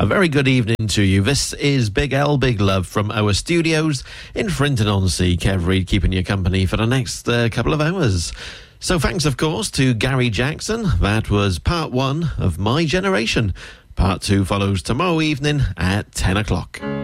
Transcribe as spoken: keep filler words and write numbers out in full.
A very good evening to you. This is Big L, Big Love from our studios in Frinton-on-Sea. Kev Reid keeping you company for the next uh, couple of hours. So thanks, of course, to Gary Jackson. That was part one of My Generation. Part two follows tomorrow evening at ten o'clock.